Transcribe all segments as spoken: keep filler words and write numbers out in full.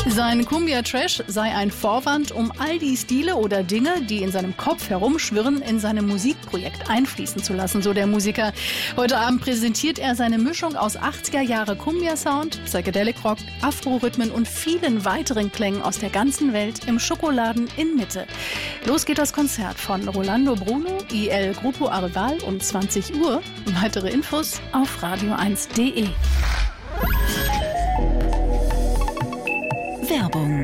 Sein Cumbia-Trash sei ein Vorwand, um all die Stile oder Dinge, die in seinem Kopf herumschwirren, in seinem Musikprojekt einfließen zu lassen, so der Musiker. Heute Abend präsentiert er seine Mischung aus achtziger Jahre Cumbia-Sound, Psychedelic Rock, Afro-Rhythmen und vielen weiteren Klängen aus der ganzen Welt im Schokoladen in Mitte. Los geht das Konzert von Rolando Bruno, I El Grupo Arval um zwanzig Uhr. Weitere Infos auf radio eins punkt de. Werbung.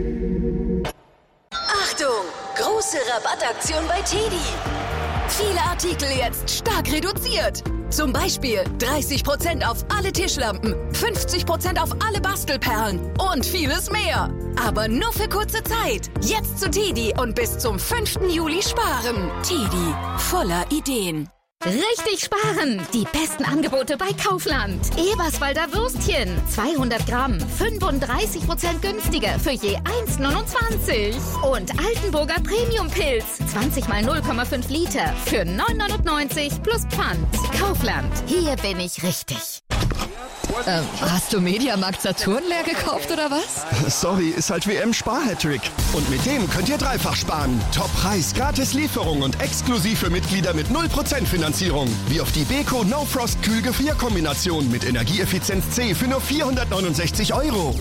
Achtung! Große Rabattaktion bei Teddy. Viele Artikel jetzt stark reduziert. Zum Beispiel dreißig Prozent auf alle Tischlampen, fünfzig Prozent auf alle Bastelperlen und vieles mehr. Aber nur für kurze Zeit. Jetzt zu Teddy und bis zum fünften Juli sparen. Teddy, voller Ideen. Richtig sparen! Die besten Angebote bei Kaufland. Eberswalder Würstchen, zweihundert Gramm, fünfunddreißig Prozent günstiger für je eins neunundzwanzig. Und Altenburger Premium-Pilz, zwanzig mal null Komma fünf Liter für neun neunundneunzig plus Pfand. Kaufland, hier bin ich richtig. Ähm, hast du Mediamarkt Saturn leer gekauft oder was? Sorry, ist halt W M-Spar-Hattrick. Und mit dem könnt ihr dreifach sparen. Top-Preis, gratis Lieferung und exklusiv für Mitglieder mit null Prozent Finanzierung. Wie auf die Beko No Frost Kühlgefrierkombination mit Energieeffizienz C für nur vierhundertneunundsechzig Euro.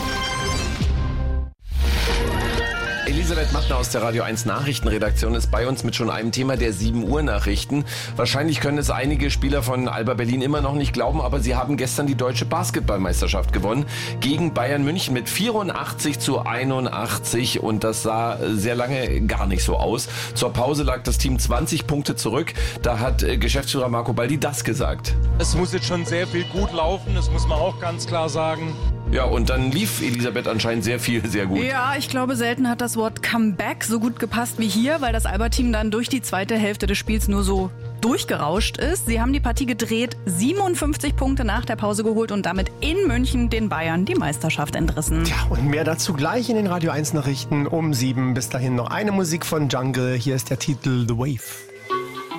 Elisabeth Mattner aus der Radio eins Nachrichtenredaktion ist bei uns mit schon einem Thema der sieben Uhr Nachrichten. Wahrscheinlich können es einige Spieler von Alba Berlin immer noch nicht glauben, aber sie haben gestern die deutsche Basketballmeisterschaft gewonnen gegen Bayern München mit vierundachtzig zu einundachtzig und das sah sehr lange gar nicht so aus. Zur Pause lag das Team zwanzig Punkte zurück. Da hat Geschäftsführer Marco Baldi das gesagt. Es muss jetzt schon sehr viel gut laufen, das muss man auch ganz klar sagen. Ja, und dann lief Elisabeth anscheinend sehr viel, sehr gut. Ja, ich glaube, selten hat das Wort Comeback so gut gepasst wie hier, weil das Alba-Team dann durch die zweite Hälfte des Spiels nur so durchgerauscht ist. Sie haben die Partie gedreht, siebenundfünfzig Punkte nach der Pause geholt und damit in München den Bayern die Meisterschaft entrissen. Tja, und mehr dazu gleich in den Radio eins Nachrichten um sieben. Bis dahin noch eine Musik von Jungle. Hier ist der Titel The Wave.